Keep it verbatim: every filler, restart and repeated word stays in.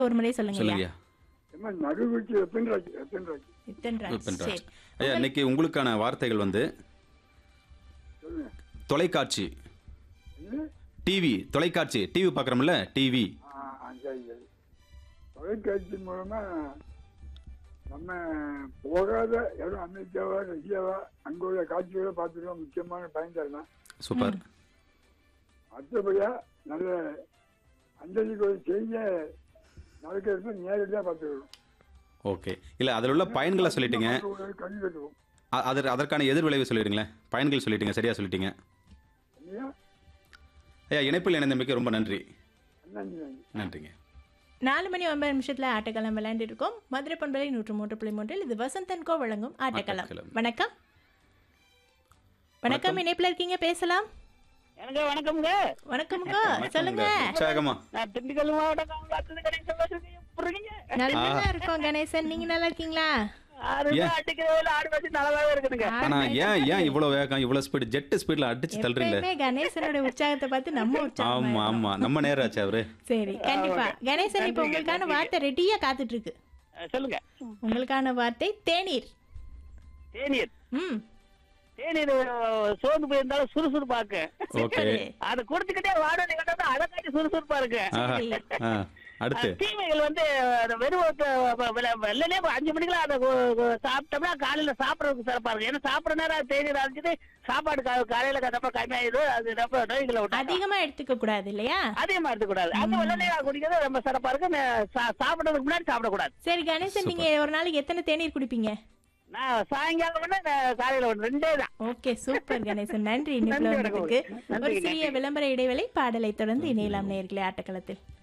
ஒரு முறை சொல்லுங்க ஐயா. சொல்லுங்கய்யா. ஏம்மா நடுவுக்கு வெப்பன்ராஜ் வெப்பன்ராஜ் வித்தன்ராஜ். வெப்பன்ராஜ். சரி. ஐயா இன்னைக்கு உங்களுக்கான வார்த்தைகள் வந்து சொல்லுங்க. தொலைக்காட்சி, என்ன? டிவி, தொலைக்காட்சி, டிவி பார்க்குறோம்ல டிவி. ஆ, ஆ, சரி சரி. தொலைக்காட்சி மூலமா நம்ம போகாத இடம் அமெரிக்காவா ரஷ்யாவா அங்கே உள்ள காட்சிகளை பார்த்துருக்கோம். முக்கியமான பயன் தரலாம். சூப்பர். மற்றபடியா நல்ல அஞ்சலிக்கு ஒரு செய்தியை நடக்கிறது நேரடியாக பார்த்துக்கிறோம். ஓகே. இல்லை அதில் உள்ள பயன்களை சொல்லிட்டீங்க. கண்ணு கட்டுவோம். அ- அதற்கு அதற்கான எதிர்விளைவு சொல்லிடுங்களேன். பயன்கள் சொல்லிட்டீங்க, சரியா சொல்லிட்டீங்க. இல்லையா? ஐயா இணைப்பில் இணைந்தமைக்கு ரொம்ப நன்றி. நன்றி நன்றி. நன்றிங்க. நாலு மணி ஒன்பது நிமிஷத்துல ஆட்டக்களம் விளையாண்டு இருக்கோம். மதுரை பண்பலை நூற்று மூன்று புள்ளி மூன்றில் இது வசந்தன்கோ வழங்கும் ஆட்டக்களம். ஆட்டக்களம். வணக்கம் வணக்கம், இணைப்புல இருக்கீங்க, பேசலாம். எனக்கு வணக்கம்ங்க. வணக்கம்ங்க, வணக்கம்ங்க. சொல்லுங்க. உற்சாகமா. நான் திண்டுக்கல் மாவட்டம் காமராஜர் கணேசன் பேசுறேன். எப்படி இருக்கீங்க? நல்லா இருக்கோம் கணேசன், நீங்க நல்லா இருக்கீங்களா? ஆறுமே அடிக்கிற வேலை ஆடு வச்சு நல்லாவே இருக்குதுங்க. ஆனா ஏன் ஏன் இவ்வளவு வேகம், இவ்வளவு ஸ்பீடு, ஜெட் ஸ்பீட்ல அடிச்சு தள்ளுறீங்களே? எப்பயுமே கணேசனோட உற்சாகத்தை பார்த்து நம்ம உற்சாகம் ஆமா ஆமா, நம்ம நேரம் ஆச்சு அவரு. சரி, கண்டிப்பா கணேசன். இப்ப உங்களுக்கான வார்த்தை ரெடியா காத்துட்டு இருக்கு. அஹ் சொல்லுங்க. உங்களுக்கான வார்த்தை தேநீர். தேநீர். ம் தேநீர் சோர்ந்து போயிருந்தாலும் சுறுசுறுப்பாக்கு. ஓகே. அதை குடிச்சுக்கிட்டே வாடகை கட்டா அதை காட்டி சுறுசுறுப்பா இருக்கு. ஆஹா. ஆ, அடுத்து அஹ் தீமைகள் வந்து அந்த வெறும் வெள்ளனே அஞ்சு மணிக்கெல்லாம் அதை கு- கு- சாப்பிட்டோம்னா காலையில சாப்பிடறதுக்கு சிறப்பா இருக்கு. ஏன்னா சாப்பிட நேரம் தேநீர் அரைச்சிட்டு சாப்பாடு கா- காலையில ரொம்ப கம்மியாயிடும். அது ரொம்ப நோய்களை விட்டு அதிகமா எடுத்துக்க கூடாது இல்லையா? அதிகமா எடுத்துக்கூடாது. அந்த வெள்ளனே குடிக்கிறது ரொம்ப சிறப்பா இருக்கு. நே- சா- சாப்பிடறதுக்கு முன்னாடி சாப்பிடக்கூடாது. சரி கணேசன், நீங்க ஒரு நாளைக்கு எத்தனை தேநீர் குடிப்பீங்க? நான் சாயங்காலம் ஒண்ணு நான் காலையில ஒண்ணு ரெண்டே தான். ஓகே, சூப்பர் கணேசன், நன்றி. இனிப்புல நன்றி, வந்ததுக்கு நன்றி, ஒரு சிறிய நன்றி. விளம்பர இடைவேளை, பாடலை தொடர்ந்து இணையலாம் நேயர்களே ஆட்டக்களத்தில்.